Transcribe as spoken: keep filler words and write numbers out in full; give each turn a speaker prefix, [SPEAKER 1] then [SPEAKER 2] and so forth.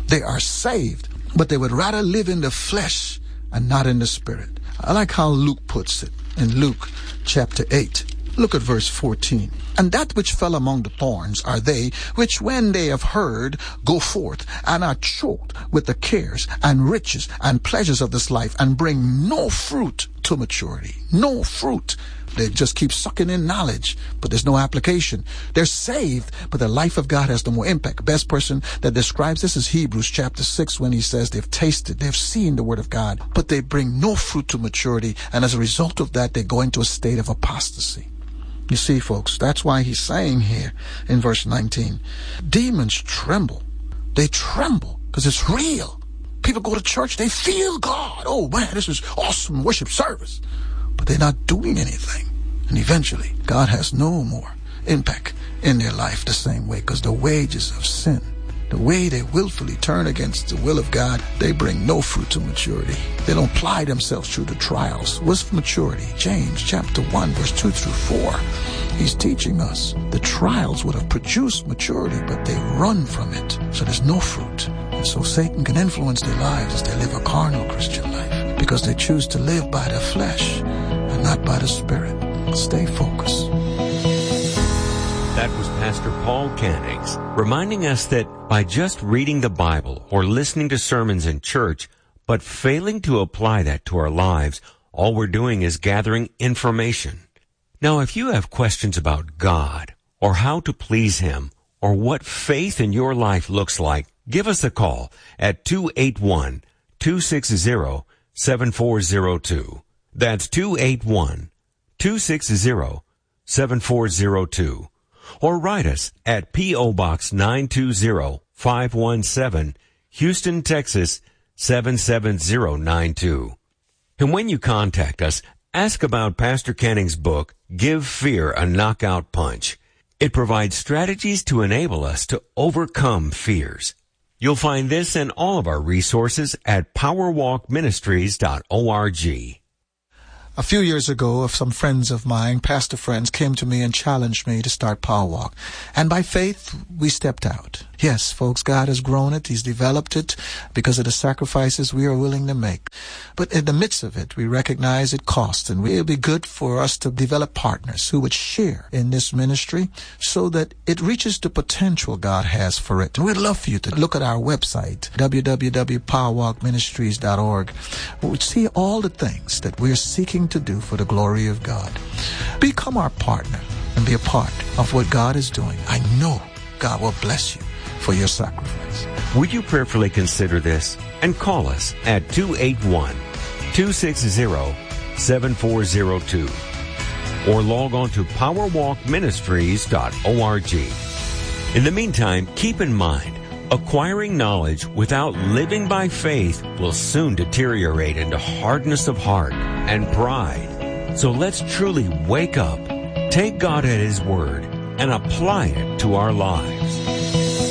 [SPEAKER 1] They are saved, but they would rather live in the flesh and not in the spirit. I like how Luke puts it in Luke chapter eight. Look at verse fourteen. And that which fell among the thorns are they which, when they have heard, go forth and are choked with the cares and riches and pleasures of this life, and bring no fruit to maturity. No fruit. They just keep sucking in knowledge, but there's no application. They're saved, but the life of God has no more impact. Best person that describes this is Hebrews chapter six, when he says they've tasted, they've seen the word of God, but they bring no fruit to maturity. And as a result of that, they go into a state of apostasy. You see, folks, that's why he's saying here in verse nineteen, demons tremble. They tremble because it's real. People go to church, they feel God. Oh man, this is awesome worship service. But they're not doing anything. And eventually, God has no more impact in their life the same way, because the wages of sin, the way they willfully turn against the will of God, they bring no fruit to maturity. They don't apply themselves through the trials. What's maturity? James chapter one, verse two through four. He's teaching us the trials would have produced maturity, but they run from it. So there's no fruit. And so Satan can influence their lives as they live a carnal Christian life, because they choose to live by the flesh and not by the Spirit. Stay focused.
[SPEAKER 2] That was Pastor Paul Cannings reminding us that by just reading the Bible or listening to sermons in church, but failing to apply that to our lives, all we're doing is gathering information. Now, if you have questions about God or how to please Him or what faith in your life looks like, give us a call at two eight one, two six zero, seven four zero two. That's two eight one, two six zero, seven four zero two. Or write us at P O. Box nine two zero, five one seven, Houston, Texas seven seven zero nine two. And when you contact us, ask about Pastor Canning's book, Give Fear a Knockout Punch. It provides strategies to enable us to overcome fears. You'll find this and all of our resources at power walk ministries dot org.
[SPEAKER 1] A few years ago, some friends of mine, pastor friends, came to me and challenged me to start Power Walk. And by faith, we stepped out. Yes, folks, God has grown it. He's developed it because of the sacrifices we are willing to make. But in the midst of it, we recognize it costs, and it would be good for us to develop partners who would share in this ministry so that it reaches the potential God has for it. And we'd love for you to look at our website, w w w dot power walk ministries dot org, where we see all the things that we're seeking to do for the glory of God. Become our partner and be a part of what God is doing. I know God will bless you for your sacrifice.
[SPEAKER 2] Would you prayerfully consider this and call us at two eight one, two six zero, seven four zero two or log on to power walk ministries dot org. In the meantime, keep in mind, acquiring knowledge without living by faith will soon deteriorate into hardness of heart and pride. So let's truly wake up, take God at His word, and apply it to our lives.